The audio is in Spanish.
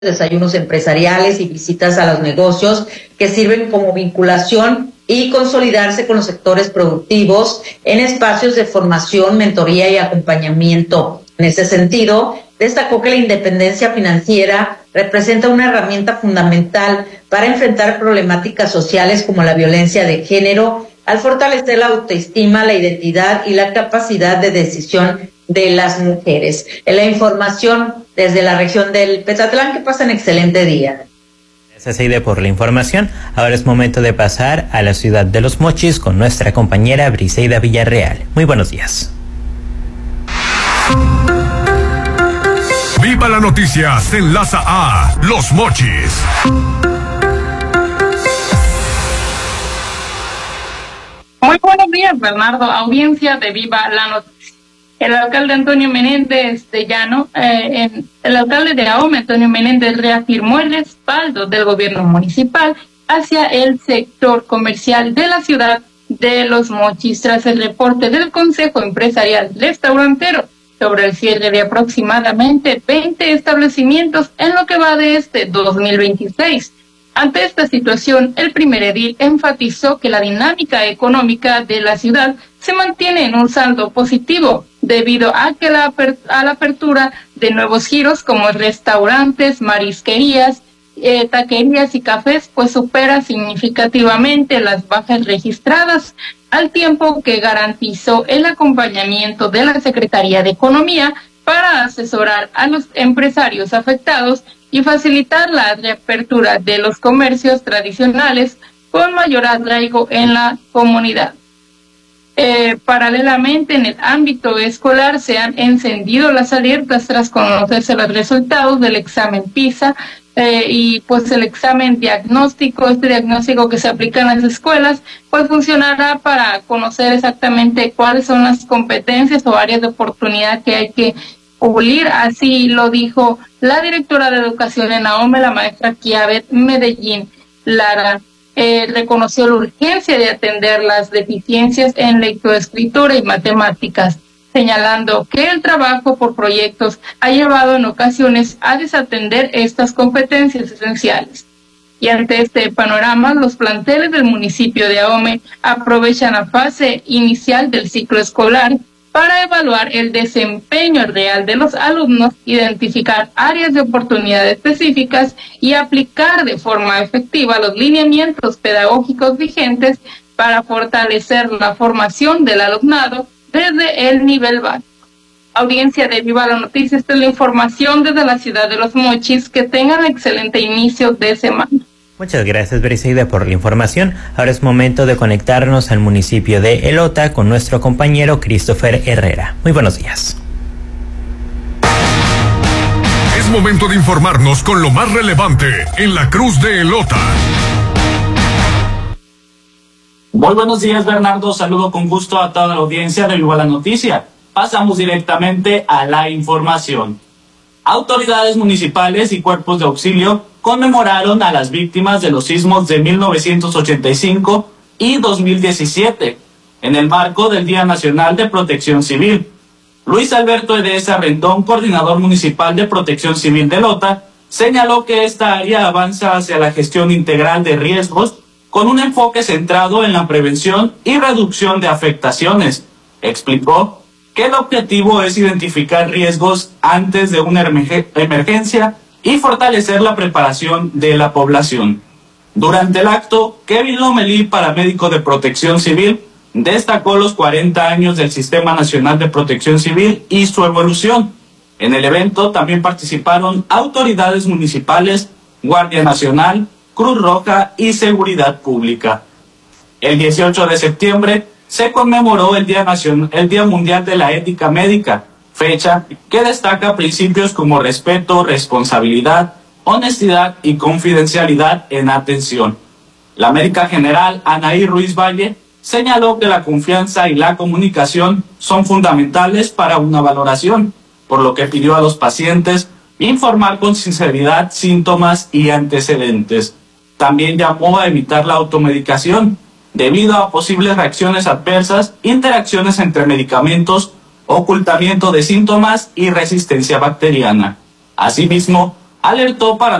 desayunos empresariales y visitas a los negocios que sirven como vinculación y consolidarse con los sectores productivos en espacios de formación, mentoría y acompañamiento. En ese sentido, destacó que la independencia financiera representa una herramienta fundamental para enfrentar problemáticas sociales como la violencia de género, al fortalecer la autoestima, la identidad y la capacidad de decisión de las mujeres. En la información desde la región del Petatlán, que pasen excelente día. Gracias, Aide, por la información. Ahora es momento de pasar a la ciudad de Los Mochis con nuestra compañera Briseida Villarreal. Muy buenos días. Viva la noticia se enlaza a Los Mochis. Muy buenos días, Bernardo, audiencia de Viva la Noticia. El alcalde Antonio Menéndez de Llano, el alcalde de Ahome, Antonio Menéndez, reafirmó el respaldo del gobierno municipal hacia el sector comercial de la ciudad de Los Mochis tras el reporte del Consejo Empresarial Restaurantero sobre el cierre de aproximadamente 20 establecimientos en lo que va de este 2026. Ante esta situación, el primer edil enfatizó que la dinámica económica de la ciudad se mantiene en un saldo positivo debido a que a la apertura de nuevos giros como restaurantes, marisquerías, taquerías y cafés, pues supera significativamente las bajas registradas, al tiempo que garantizó el acompañamiento de la Secretaría de Economía para asesorar a los empresarios afectados y facilitar la reapertura de los comercios tradicionales con mayor arraigo en la comunidad. Paralelamente, en el ámbito escolar se han encendido las alertas tras conocerse los resultados del examen PISA y pues el examen diagnóstico, este diagnóstico que se aplica en las escuelas, pues funcionará para conocer exactamente cuáles son las competencias o áreas de oportunidad que hay que pulir. Así lo dijo la directora de Educación en Ahome, la maestra Kiabet Medellín Lara. Reconoció la urgencia de atender las deficiencias en lectoescritura y matemáticas, señalando que el trabajo por proyectos ha llevado en ocasiones a desatender estas competencias esenciales. Y ante este panorama, los planteles del municipio de Ahome aprovechan la fase inicial del ciclo escolar para evaluar el desempeño real de los alumnos, identificar áreas de oportunidad específicas y aplicar de forma efectiva los lineamientos pedagógicos vigentes para fortalecer la formación del alumnado desde el nivel básico. Audiencia de Viva la Noticia, esta es la información desde la ciudad de Los Mochis. Que tengan excelente inicio de semana. Muchas gracias, Briseida, por la información. Ahora es momento de conectarnos al municipio de Elota con nuestro compañero Christopher Herrera. Muy buenos días. Es momento de informarnos con lo más relevante en la Cruz de Elota. Muy buenos días, Bernardo. Saludo con gusto a toda la audiencia de Viva la Noticia. Pasamos directamente a la información. Autoridades municipales y cuerpos de auxilio conmemoraron a las víctimas de los sismos de 1985 y 2017, en el marco del Día Nacional de Protección Civil. Luis Alberto Edesa Rendón, coordinador municipal de Protección Civil de Elota, señaló que esta área avanza hacia la gestión integral de riesgos con un enfoque centrado en la prevención y reducción de afectaciones. Explicó que el objetivo es identificar riesgos antes de una emergencia y fortalecer la preparación de la población. Durante el acto, Kevin Lomelí, paramédico de Protección Civil, destacó los 40 años del Sistema Nacional de Protección Civil y su evolución. En el evento también participaron autoridades municipales, Guardia Nacional, Cruz Roja y Seguridad Pública. El 18 de septiembre se conmemoró el Día Mundial de la Ética Médica, fecha que destaca principios como respeto, responsabilidad, honestidad y confidencialidad en atención. La médica general Anaí Ruiz Valle señaló que la confianza y la comunicación son fundamentales para una valoración, por lo que pidió a los pacientes informar con sinceridad síntomas y antecedentes. También llamó a evitar la automedicación, debido a posibles reacciones adversas, interacciones entre medicamentos, ocultamiento de síntomas y resistencia bacteriana. Asimismo, alertó para